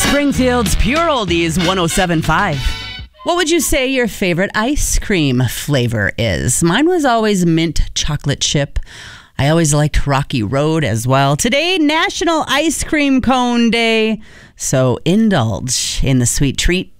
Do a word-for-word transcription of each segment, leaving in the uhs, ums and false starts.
Springfield's Pure Oldies one oh seven point five. What would you say your favorite ice cream flavor is? Mine was always mint chocolate chip. I always liked Rocky Road as well. Today, National Ice Cream Cone Day. So indulge in the sweet treat.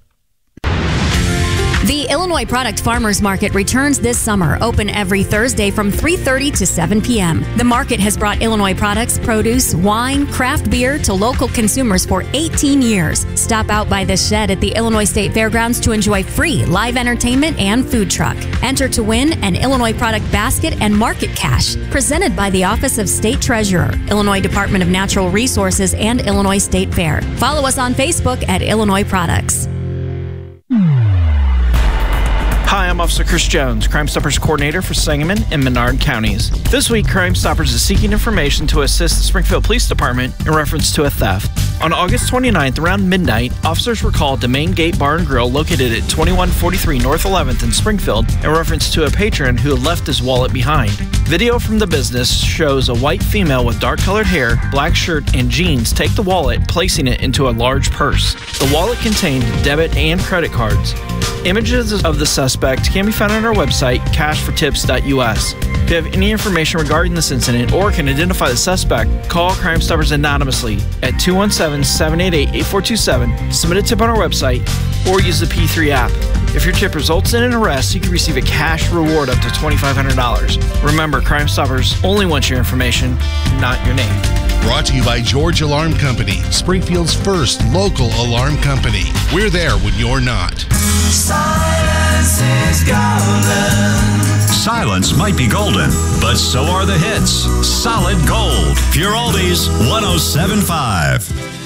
The Illinois Product Farmers Market returns this summer, open every Thursday from three thirty to seven p.m. The market has brought Illinois products, produce, wine, craft beer to local consumers for eighteen years. Stop out by the shed at the Illinois State Fairgrounds to enjoy free live entertainment and food truck. Enter to win an Illinois Product Basket and Market Cash, presented by the Office of State Treasurer, Illinois Department of Natural Resources, and Illinois State Fair. Follow us on Facebook at Illinois Products. Hi, I'm Officer Chris Jones, Crime Stoppers Coordinator for Sangamon and Menard counties. This week, Crime Stoppers is seeking information to assist the Springfield Police Department in reference to a theft. On August twenty-ninth, around midnight, officers were called to Main Gate Bar and Grill located at twenty-one forty-three North eleventh in Springfield in reference to a patron who had left his wallet behind. Video from the business shows a white female with dark-colored hair, black shirt, and jeans take the wallet, placing it into a large purse. The wallet contained debit and credit cards. Images of the suspect can be found on our website, cash for tips dot u s. If you have any information regarding this incident or can identify the suspect, call Crime Stoppers anonymously at two one seven, seven eight eight, eight four two seven, submit a tip on our website, or use the P three app. If your tip results in an arrest, you can receive a cash reward up to twenty-five hundred dollars. Remember, Crime Stoppers only want your information, not your name. Brought to you by George Alarm Company, Springfield's first local alarm company. We're there when you're not. Silence is golden. Silence might be golden, but so are the hits. Solid gold. Pure Oldies one oh seven point five.